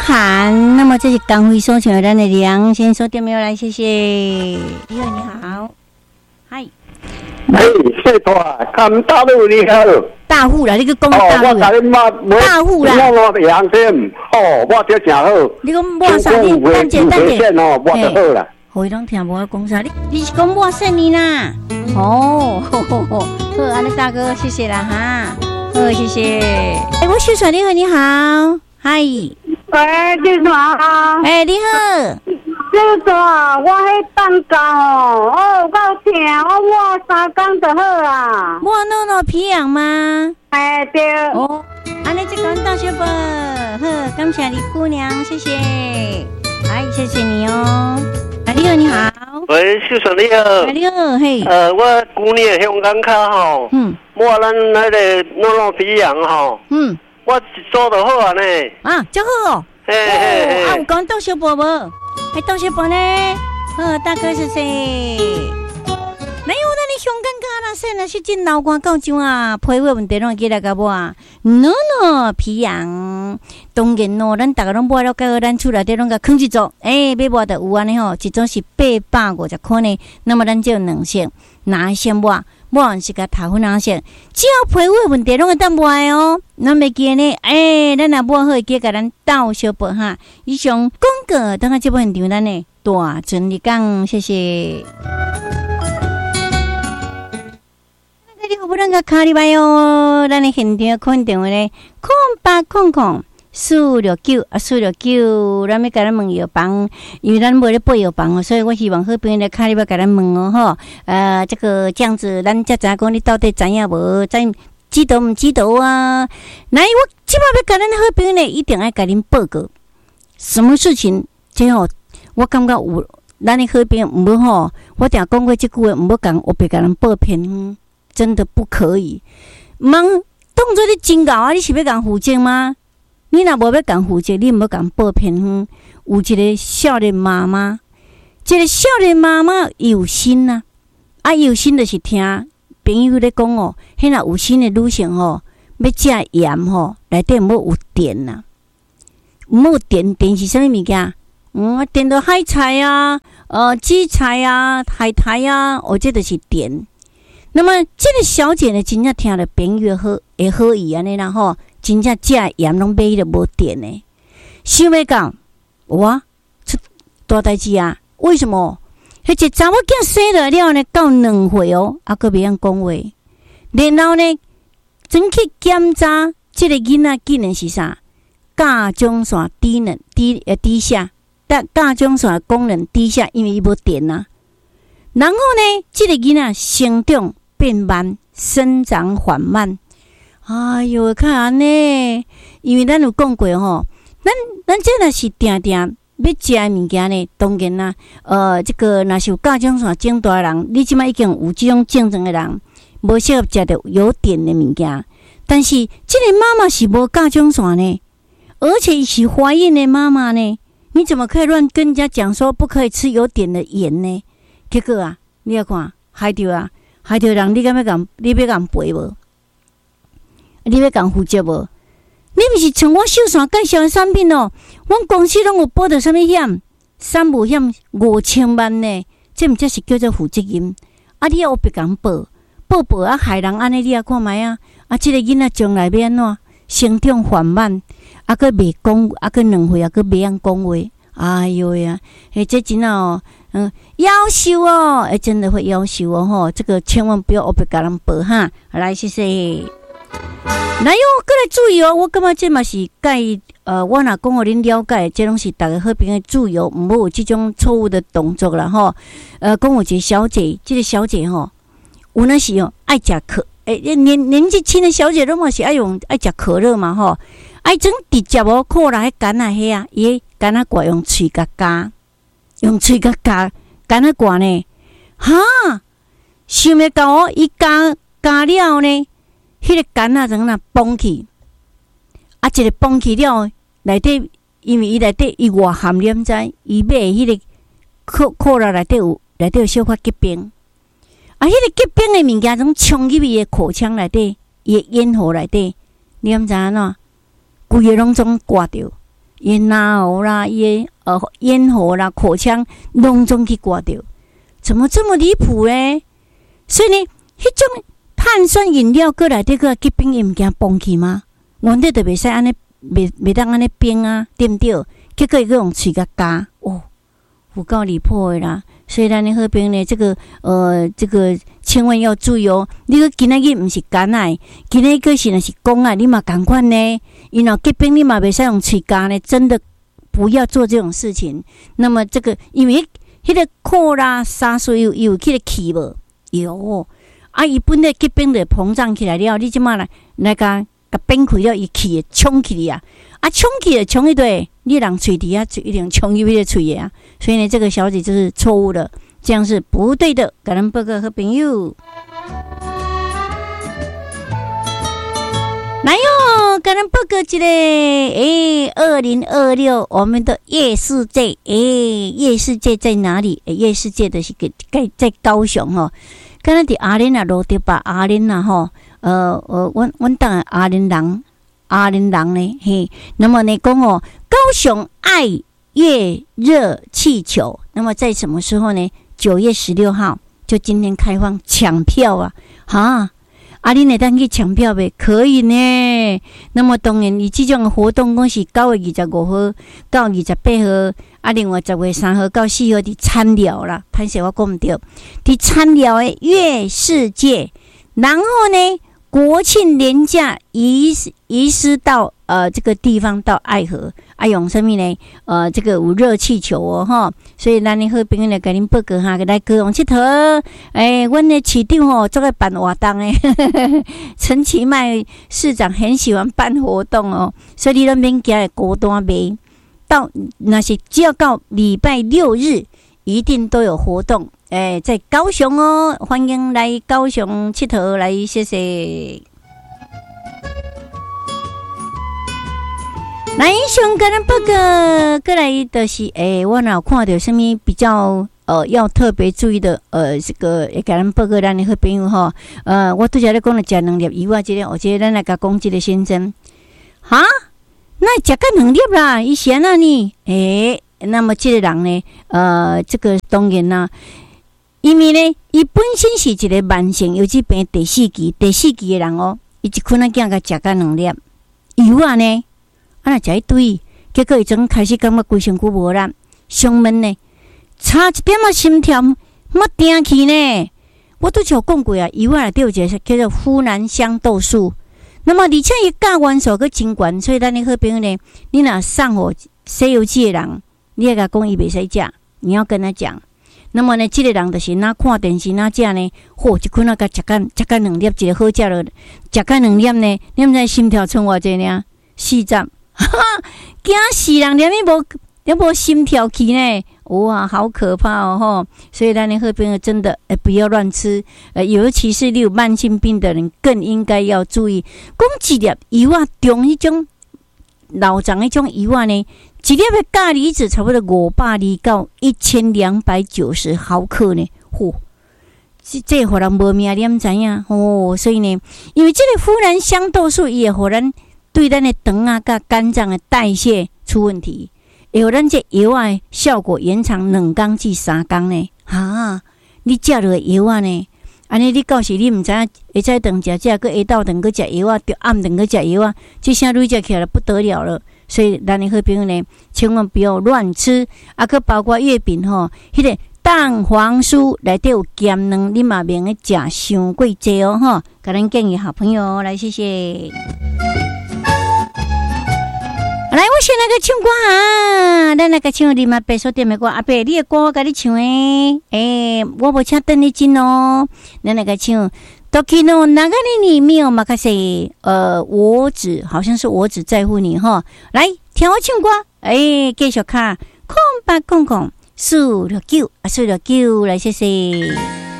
涵。那么这是刚会收听咱的梁先收电话来，谢谢。你好，嗨， 谢大，看大陆你好。 大户啦，你去讲大户啦。大户啦。 我阳天，我这真好。 你讲抹啥？你等者。 我就好啦。 我拢听无我讲啥，你是讲抹啥呢啦？好，安尼大哥，谢谢啦哈。好，谢谢。我秀传你好，嗨。 喂，秀传好。 你好。 秀传，我迄蛋糕有够痛，我抹3天就好啦。 抹诺皮痒吗？ 对。 安尼就讲到小宝，好，感谢李姑娘，谢谢。谢谢你哦。你好。 喂，秀传你好。 你好，嘿。 我旧年香港卡吼，抹咱那个诺皮痒吼，我做得好啊呢。 真好哦。有讲到小宝无？到小宝呢？大哥谢谢。哪有咱的香港卡啦？说那是真老官告状啊，皮肤问题拢记来个无啊？皮痒，当然咯，咱大家拢抹了，到咱厝内底拢甲放一组，要抹的有安尼吼，一组是850块呢。那么咱就有2色，哪先抹完是甲头粉哪色，只要皮肤问题拢会当抹哦。咱袂记呢，咱若抹好会记甲咱倒小宝哈。以上广告，等下这部现场咱呢大整理讲，谢谢。你好，不能个卡里拜哟，咱的现场看电话咧，0800-469-469，咱要甲咱问药房，因为咱无咧备药房哦，所以我希望好朋友来卡里拜甲咱问哦吼。这样子，咱才知讲你到底知影无？知道唔知道啊？来，我即摆要甲咱好朋友咧，一定要甲恁报告，什么事情？最后我感觉有咱的好朋友唔好吼，我定讲过即句话，唔好讲，我别甲人报骗。真的不可以，茫当作你真搞啊！你是要讲负责吗？你若无要讲负责，你唔要讲报骗有一个少年妈妈，这个少年妈妈有心呐，有心就是听朋友咧讲哦，迄若有心的女性吼，要食盐吼，内底唔好有电呐，唔好有电，电是啥物物件？电到海菜啊，紫菜啊，海苔啊，这就是电。那么这个小姐呢，真正听了朋友好会好意安尼啦吼，真正食盐拢买了无电呢。想要讲，哇，出大代志啊！为什么？迄一查某囝生落了呢，到2岁哦，还袂晓讲话。然后呢，真去检查，这个囡仔竟然是啥？甲状腺低下，甲状腺功能低下，因为伊无电啊。然后呢，这个囡仔成长变慢，生长缓慢。哎哟，看安尼，因为咱有讲过吼，咱这若是定要食的物件呢，当然啦，这个若是有甲状腺症大人，你即摆已经有这种症状的人，无适合食到有电的物件。但是这个妈妈是无甲状腺呢，而且是怀孕的妈妈呢，你怎么可以乱跟人家讲说不可以吃有点的盐呢？结果啊，你要看害着人，你敢要讲，你要讲赔无？你要讲负责无？你不是像我秀山介绍的产品哦，阮公司拢有报到什么险？3无险5000万呢，这毋才是叫做负责任。你又别讲报害人安尼，你看卖啊！这个囡仔将来要安怎？成长缓慢，佫袂讲，佫2岁，佫袂晓讲话。哎哟呀，这真哦，夭寿哦，真的会夭寿哦吼！这个千万不要别甲人报哈。来，谢谢。来哟，过来注意哦！我感觉这嘛是介我若讲互恁了解，这拢是大家好朋友注意哦，毋好有这种错误的动作啦吼。讲有一个小姐，这个小姐吼，有那是哦爱食可，年纪轻的小姐拢嘛是爱食可乐嘛吼，爱整直接哦，可能迄干啊迄啊，伊干啊挂用喙甲加，干啊挂呢，哈，想袂到哦，伊加了呢。迄个干啊，怎啊崩去？一个崩去了，内底因为伊内底伊外含黏在，伊买迄个可乐内底有小可结冰。迄个结冰的物件，总冲入伊的口腔内底，伊的咽喉内底，你知影怎？规个拢总挂着。 烟喉啦、咽喉啦、口腔拢总去刮掉，怎么这么离谱呢？所以呢，迄种碳酸饮料过来这个疾病也唔惊崩去吗？原底就袂使安尼，袂当安尼冰啊，对不对？结果伊用喙甲加，有够离谱的啦！所以咱的好朋友呢，这个千万要注意哦。你个今仔日唔是肝癌，今仔个是若是讲啊，你嘛同款呢。因为疾病你嘛袂使用喙加呢，真的不要做这种事情。那么这个因为迄个扩拉沙水有迄个气无有啊，伊本来疾病就膨胀起来了，你即马来甲崩开了，伊气会冲起来啊，冲起来冲一堆，你人喙底啊一定冲入迄个喙啊。所以呢，这个小姐就是错误的，这样是不对的。感恩报告和朋友。来哟，感恩报告一个2026我们的夜世界，夜世界在哪里？夜世界的是在高雄哈。刚才伫阿莲啊落地吧，阿莲啊吼，阮当然阿莲人呢，嘿，那么呢讲哦，高雄爱月热气球，那么在什么时候呢？9月16号，就今天开放抢票啊！哈，你会当去抢票呗？可以呢。那么当然，伊这种活动讲是9月25号到28号，另外10月3号到4号伫参寮啦。歹势我讲唔对，伫参寮的月世界，然后呢，国庆连假移师到这个地方到爱河。用什么呢？这个有热气球哦，哈，所以咱的好朋友来给您报告哈，来高雄佚佗。阮的市长哦，做个办活动诶，陈其迈市长很喜欢办活动哦，所以你那边加的高单买到那些只要到礼拜6日，一定都有活动。在高雄哦，欢迎来高雄佚佗来，谢谢。来，上个人报告过来的是，我哪有看到什么比较要特别注意的这个给人报告咱的好朋友哈，我拄则咧讲了食2粒以外，我觉得咱来甲讲这个先生，哈，那食个2粒啦，以前啊你，那么这个人呢，这个当然啦，因为呢，伊本身是一个慢性游击病第4期的人哦，伊一困仔囝甲食个2粒，以外呢。那食一堆，结果伊总开始感觉规身躯无力，上闷呢，差一点仔心跳要停去呢。我都像讲过啊，伊外底有一个叫做湖南香豆素，那么而且伊价元素佫真悬，所以咱的好朋友呢，你若送互西游记的人，你要甲讲伊袂使食，你要跟他讲。那么呢，这个人就是哪看电视哪食呢？一困仔甲食个2粒，一个好食了，食个2粒呢，你毋知心跳剩偌济呢？40。惊死人，连无心跳起呢，哇，好可怕哦吼！所以咱的好朋友真的不要乱吃，尤其是你有慢性病的人，更应该要注意。讲一粒油啊，中迄种老长迄种油啊呢，一粒的镉离子差不多520到1290毫克呢，这互人无命，你毋知影哦？所以呢，因为这个湖南香豆素也互咱。对咱的肠啊、甲肝脏的代谢出问题，会互咱这药啊效果延长2天至3天呢。哈，你食落药啊呢？安尼你到时你毋知影，会再顿食，下个下昼顿个食药啊，着暗顿个食药啊，这下累食起来不得了了。所以咱的好朋友呢，千万不要乱吃，佫包括月饼吼，迄个蛋黄酥内底有咸卵，你嘛免去食伤过济哦吼。甲咱建议好朋友来，谢谢。来，我先来个唱歌啊！咱来个唱你嘛白所点的歌，阿伯，你的歌我甲你唱诶，我无请等你进哦。咱来个唱 Tokino Nagari ni Mio Makase， 我只好像是我只在乎你哈。来，听我唱歌，继续卡，空80049，469来，谢谢。